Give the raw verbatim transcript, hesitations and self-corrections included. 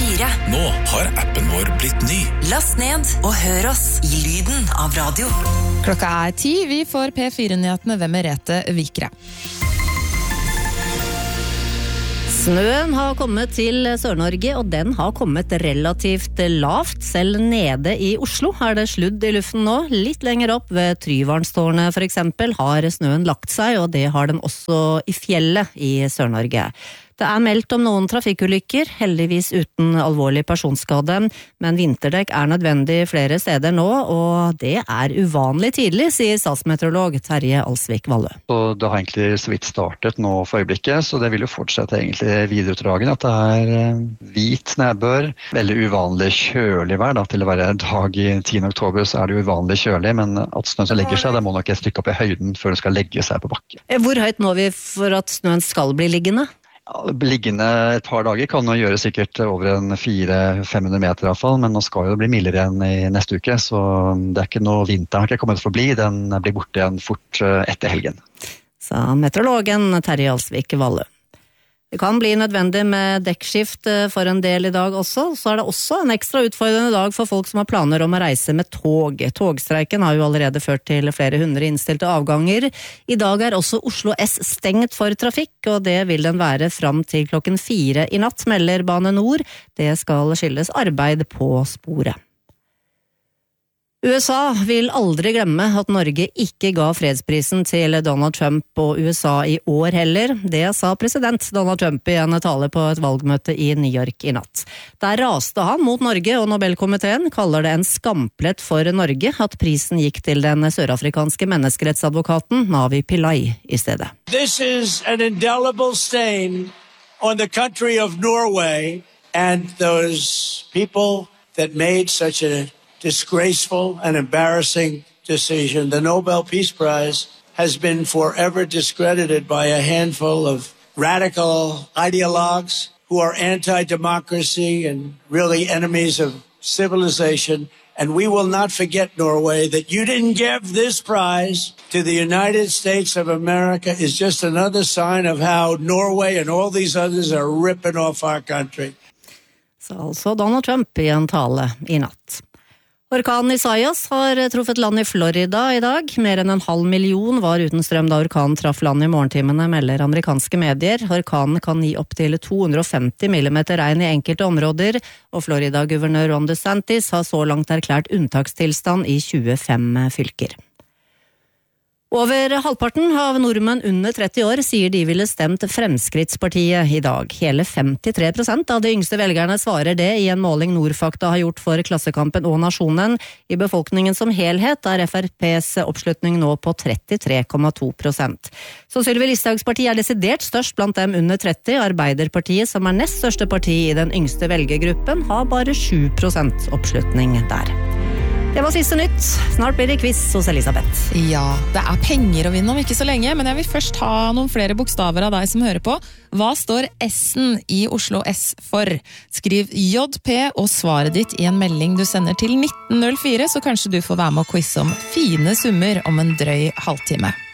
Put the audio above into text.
fire. Nå har appen vår blitt ny. Last ned og hør oss i lyden av radio. Klokka er ti, vi får P fire-nyhetene ved Merete Vikre. Snøen har kommet til Sør-Norge, og den har kommet relativt lavt. Selv nede i Oslo er det sludd i luften nå. Litt lenger opp ved Tryvarnstårnet for eksempel har snøen lagt seg, og det har den også i fjellet i Sør-Norge. Det er meldt om noen trafikkulykker, heldigvis uten alvorlig personskade, men vinterdekk er nødvendig flere steder nå, og det er uvanlig tidlig, sier statsmeteorolog Terje Alsvik Valle. Så det har egentlig så vidt startet nå for øyeblikket, så det vil jo fortsette egentlig videreutdragen, at det er hvit nedbør, veldig uvanlig kjølig vær, da, til å være dag i tiende oktober så er det uvanlig kjølig, men at snøen som legger seg, det må nok et stykke opp i høyden før den skal legge seg på bakken. Hvor høyt må vi for at snøen skal bli liggende? Liggende et par dager kan jo gjøre sikkert over en fire til fem hundre meter i hvert fall, men nå skal jo det bli mildere igjen i neste uke, så det er ikke noe vinter, har ikke kommet for å bli, den blir borte igjen fort etter helgen. Sa meteorologen Terje Alsvik Valle. Det kan bli nødvendig med dekkskift for en del i dag også, så er det også en ekstra utfordrende dag for folk som har planer om å reise med tog. Togstreiken har jo allerede ført til flere hundre innstilte avganger. I dag er også Oslo S stengt for trafikk, og det vil den være fram til klokken fire i natt, melder Bane Nor. Det skal skyldes arbeid på sporet. U S A vil aldri glemme at Norge ikke ga fredsprisen til Donald Trump og U S A i år heller. Det sa president Donald Trump i en tale på et valgmøte i New York i natt. Der raste han mot Norge, og Nobelkomiteen kaller det en skamplett for Norge at prisen gikk til den sørafrikanske menneskerettsadvokaten Navi Pillay i stedet. This is an indelible stain on the country of Norway and those people that made such a disgraceful and embarrassing decision. The Nobel Peace Prize has been forever discredited by a handful of radical ideologues who are anti-democracy and really enemies of civilization. And we will not forget, Norway, that you didn't give this prize to the United States of America is just another sign of how Norway and all these others are ripping off our country. Så altså Donald Trump i en tale i natt. Orkanen Isaias har truffet land i Florida i dag. Mer enn en halv million var uten strøm da orkanen traff land i morgentimene, melder amerikanske medier. Orkanen kan gi opp til to hundre og femti millimeter regn i enkelte områder, og Florida-guvernør Ron DeSantis har så langt erklært unntakstilstand i tjuefem fylker. Over halvparten av nordmenn under tretti år sier de ville stemt Fremskrittspartiet i dag. Hele femtitre prosent av de yngste velgerne svarer det i en måling Nordfakta har gjort for Klassekampen og Nasjonen. I befolkningen som helhet er F R P's oppslutning nå på trettitre komma to prosent. Så Sylvi Listhaugs parti er desidert størst blant dem under tretti. Arbeiderpartiet, som er nest største parti i den yngste velgergruppen, har bare sju prosent oppslutning der. Det var siste nytt. Snart blir det quiz hos Elisabeth. Ja, det er penger å vinne om ikke så lenge, men jeg vil først ha noen flere bokstaver av deg som hører på. Hva står S-en i Oslo S for? Skriv J P og svaret ditt i en melding du sender til nitten null fire, så kanskje du får være med å quize om fine summer om en drøy halvtime.